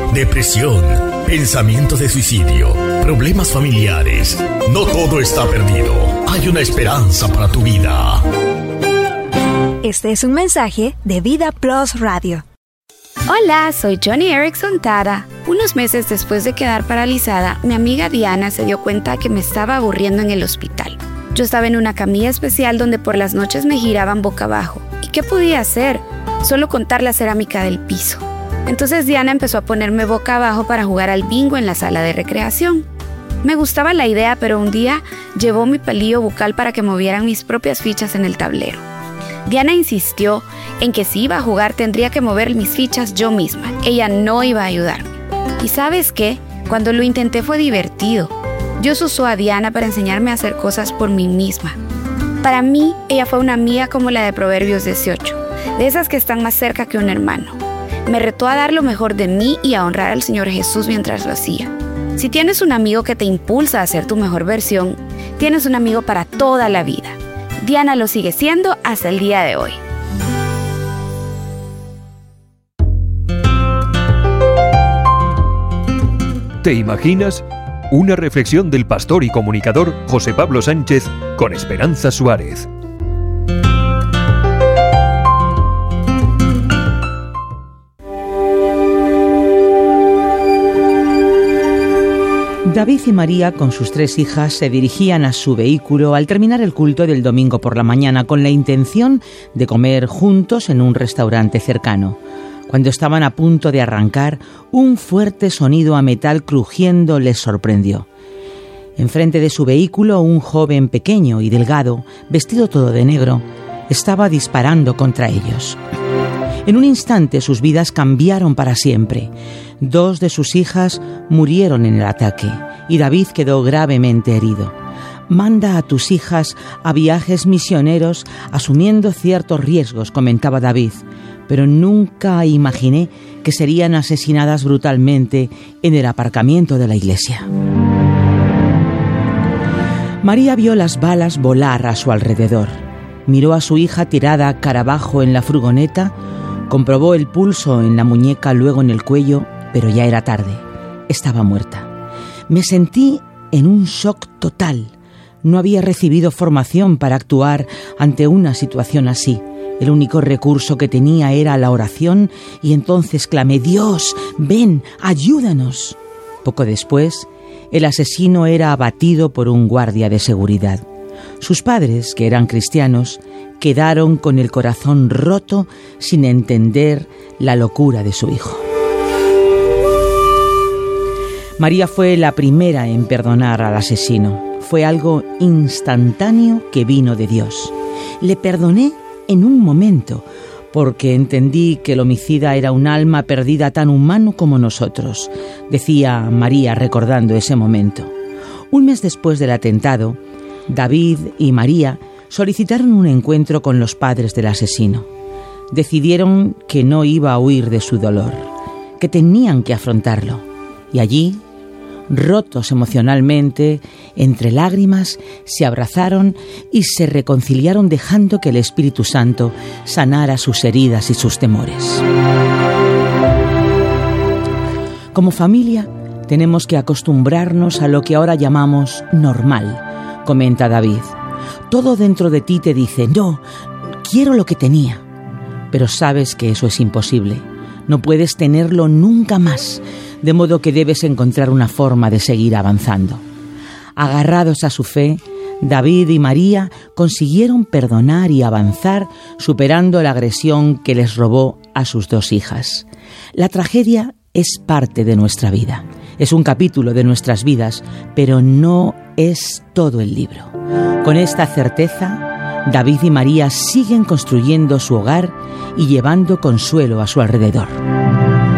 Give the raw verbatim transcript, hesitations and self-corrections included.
depresión, pensamiento de suicidio, problemas familiares. No todo está perdido. Hay una esperanza para tu vida. Este es un mensaje de Vida Plus Radio. Hola, soy Johnny Erickson Tara. Unos meses después de quedar paralizada, mi amiga Diana se dio cuenta que me estaba aburriendo en el hospital. Yo estaba en una camilla especial donde por las noches me giraban boca abajo. ¿Y qué podía hacer? Solo contar la cerámica del piso. Entonces Diana empezó a ponerme boca abajo para jugar al bingo en la sala de recreación. Me gustaba la idea, pero un día llevó mi palillo bucal para que movieran mis propias fichas en el tablero. Diana insistió en que si iba a jugar tendría que mover mis fichas yo misma. Ella no iba a ayudarme. ¿Y sabes qué? Cuando lo intenté fue divertido. Dios usó a Diana para enseñarme a hacer cosas por mí misma. Para mí, ella fue una amiga como la de Proverbios dieciocho, de esas que están más cerca que un hermano. Me retó a dar lo mejor de mí y a honrar al Señor Jesús mientras lo hacía. Si tienes un amigo que te impulsa a ser tu mejor versión, tienes un amigo para toda la vida. Diana lo sigue siendo hasta el día de hoy. ¿Te imaginas? Una reflexión del pastor y comunicador José Pablo Sánchez con Esperanza Suárez. David y María, con sus tres hijas, se dirigían a su vehículo al terminar el culto del domingo por la mañana con la intención de comer juntos en un restaurante cercano. Cuando estaban a punto de arrancar, un fuerte sonido a metal crujiendo les sorprendió. Enfrente de su vehículo, un joven pequeño y delgado, vestido todo de negro, estaba disparando contra ellos. En un instante sus vidas cambiaron para siempre. Dos de sus hijas murieron en el ataque y David quedó gravemente herido. Manda a tus hijas a viajes misioneros asumiendo ciertos riesgos, comentaba David, pero nunca imaginé que serían asesinadas brutalmente en el aparcamiento de la iglesia. María vio las balas volar a su alrededor. Miró a su hija tirada cara abajo en la furgoneta, comprobó el pulso en la muñeca, luego en el cuello, pero ya era tarde. Estaba muerta. Me sentí en un shock total. No había recibido formación para actuar ante una situación así. El único recurso que tenía era la oración y entonces clamé: Dios, ven, ayúdanos. Poco después, el asesino era abatido por un guardia de seguridad. Sus padres, que eran cristianos, quedaron con el corazón roto sin entender la locura de su hijo. María fue la primera en perdonar al asesino. Fue algo instantáneo que vino de Dios. Le perdoné en un momento, porque entendí que el homicida era un alma perdida tan humano como nosotros, decía María recordando ese momento. Un mes después del atentado, David y María solicitaron un encuentro con los padres del asesino. Decidieron que no iba a huir de su dolor, que tenían que afrontarlo. Y allí, rotos emocionalmente, entre lágrimas, se abrazaron y se reconciliaron dejando que el Espíritu Santo sanara sus heridas y sus temores. Como familia, tenemos que acostumbrarnos a lo que ahora llamamos normal, comenta David. Todo dentro de ti te dice: no, quiero lo que tenía. Pero sabes que eso es imposible. No puedes tenerlo nunca más, de modo que debes encontrar una forma de seguir avanzando. Agarrados a su fe, David y María consiguieron perdonar y avanzar, superando la agresión que les robó a sus dos hijas. La tragedia es parte de nuestra vida, es un capítulo de nuestras vidas, pero no es todo el libro. Con esta certeza, David y María siguen construyendo su hogar y llevando consuelo a su alrededor.